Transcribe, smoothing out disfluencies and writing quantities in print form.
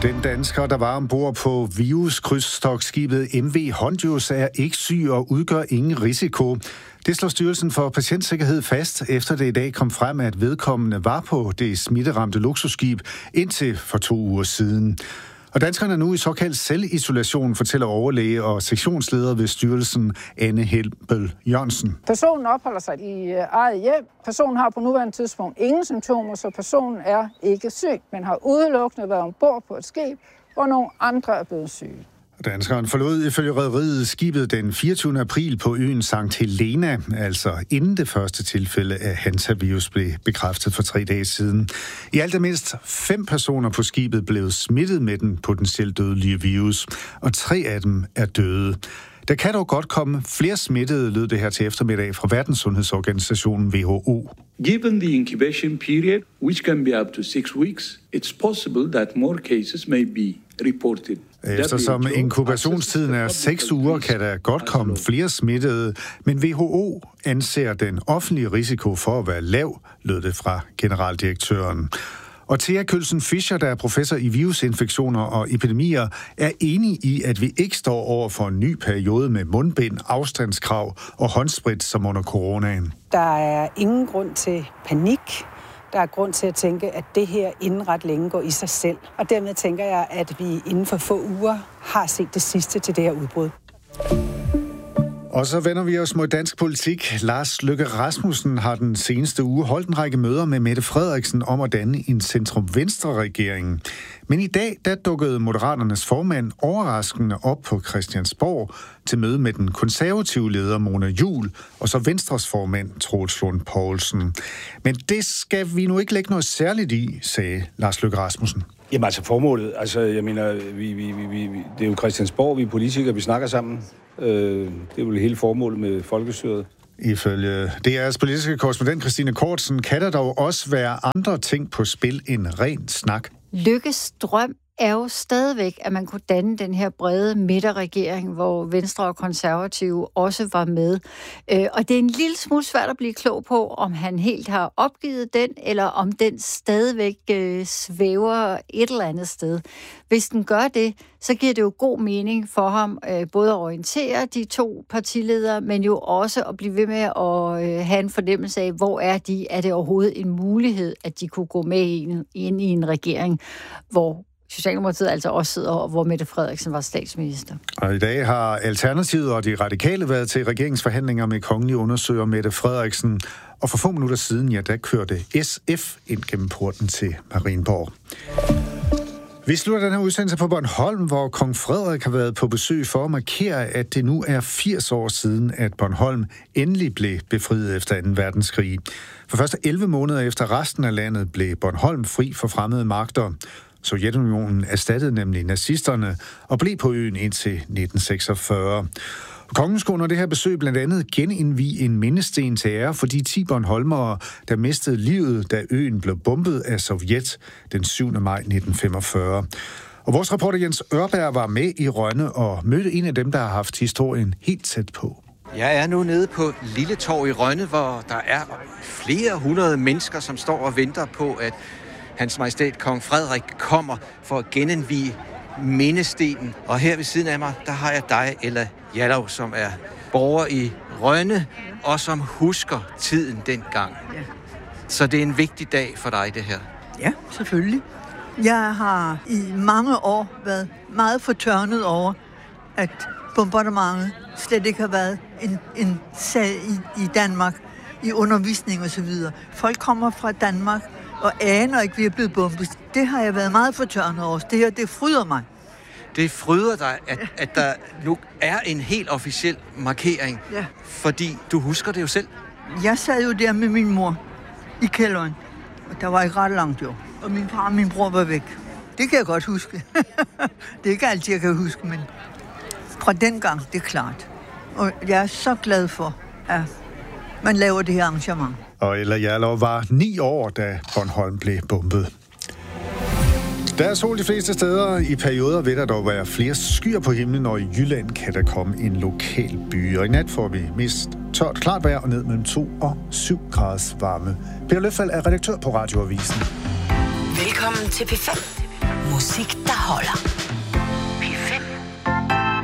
Den dansker, der var ombord på viruskrydstogtskibet MV Hondius, er ikke syg og udgør ingen risiko. Det slår Styrelsen for Patientsikkerhed fast, efter det i dag kom frem, at vedkommende var på det smitteramte luksusskib indtil for 2 uger siden. Og danskerne er nu i såkaldt selvisolation, fortæller overlæge og sektionsleder ved styrelsen, Anne Helbel Jørgensen. Personen opholder sig i eget hjem. Personen har på nuværende tidspunkt ingen symptomer, så personen er ikke syg, men har udelukkende været ombord på et skib, hvor nogle andre er blevet syge. Danskeren forlod ifølge rederiet skibet den 24. april på øen St. Helena, altså inden det første tilfælde af hantavirus blev bekræftet for 3 dage siden. I alt er mindst 5 personer på skibet blevet smittet med den potentielt dødelige virus, og 3 af dem er døde. Der kan dog godt komme flere smittede, lød det her til eftermiddag fra Verdenssundhedsorganisationen WHO. Given the incubation period, which can be up to 6 weeks, it's possible that more cases may be reported. Eftersom inkubationstiden er 6 uger, kan der godt komme flere smittede, men WHO anser den offentlige risiko for at være lav, lød det fra generaldirektøren. Og Thea Kølsen Fischer, der er professor i virusinfektioner og epidemier, er enig i, at vi ikke står over for en ny periode med mundbind, afstandskrav og håndsprit som under coronaen. Der er ingen grund til panik. Der er grund til at tænke, at det her inden ret længe går i sig selv. Og dermed tænker jeg, at vi inden for få uger har set det sidste til det her udbrud. Og så vender vi os mod dansk politik. Lars Løkke Rasmussen har den seneste uge holdt en række møder med Mette Frederiksen om at danne en centrum-venstre-regering. Men i dag, der dukkede Moderaternes formand overraskende op på Christiansborg til møde med den konservative leder Mona Juul og så Venstres formand Troels Lund Poulsen. Men det skal vi nu ikke lægge noget særligt i, sagde Lars Løkke Rasmussen. Jamen altså formålet, jeg mener, det er jo Christiansborg, vi er politikere, vi snakker sammen. Det er jo hele formålet med folkestyret. Ifølge DR's politiske korrespondent Christine Kortsen kan der dog også være andre ting på spil end ren snak. Lykkes drøm er jo stadigvæk, at man kunne danne den her brede midterregering, hvor Venstre og Konservative også var med. Og det er en lille smule svært at blive klog på, om han helt har opgivet den, eller om den stadigvæk svæver et eller andet sted. Hvis den gør det, så giver det jo god mening for ham både at orientere de 2 partiledere, men jo også at blive ved med at have en fornemmelse af, hvor er de? Er det overhovedet en mulighed, at de kunne gå med ind i en regering, hvor Socialdemokratiet altså også sidder, og hvor Mette Frederiksen var statsminister. Og i dag har Alternativet og de radikale været til regeringsforhandlinger med kongelig undersøger Mette Frederiksen. Og for få minutter siden, ja, der kørte SF ind gennem porten til Marienborg. Vi slutter den her udsendelse på Bornholm, hvor kong Frederik har været på besøg for at markere, at det nu er 80 år siden, at Bornholm endelig blev befriet efter 2. verdenskrig. For først 11 måneder efter resten af landet blev Bornholm fri for fremmede magter. Sovjetunionen erstattede nemlig nazisterne og blev på øen indtil 1946. Kongen skulle under det her besøg blandt andet genindvie en mindesten til ære for de 10 bornholmere, der mistede livet, da øen blev bombet af Sovjet den 7. maj 1945. Og vores reporter Jens Ørberg var med i Rønne og mødte en af dem, der har haft historien helt tæt på. Jeg er nu nede på Lille Torv i Rønne, hvor der er flere hundrede mennesker, som står og venter på, at Hans Majestæt Kong Frederik kommer for at genindvie mindestenen. Og her ved siden af mig, der har jeg dig, Ella Jallow, som er borger i Rønne, og som husker tiden dengang. Ja. Så det er en vigtig dag for dig, det her. Ja, selvfølgelig. Jeg har i mange år været meget fortørnet over, at bombardementet slet ikke har været en sag i Danmark, i undervisning og så videre. Folk kommer fra Danmark og aner ikke, at vi er blevet bombet. Det har jeg været meget fortørnet over. Det her, det fryder mig. Det fryder dig, at der nu er en helt officiel markering, ja. Fordi du husker det jo selv. Jeg sad jo der med min mor i kælderen, og der var ikke ret langt jo. Og min far og min bror var væk. Det kan jeg godt huske. Det er ikke altid, jeg kan huske, men fra den gang, det er klart. Og jeg er så glad for, at man laver det her arrangement. Og Ella Jallow var 9 år, da Bornholm blev bombet. Der er sol de fleste steder. I perioder vil der dog være flere skyer på himlen, og i Jylland kan der komme en lokal by. Og i nat får vi mest tørt klart vejr og ned mellem 2 og 7 graders varme. Per Løffald er redaktør på Radioavisen. Velkommen til P5. Musik, der holder.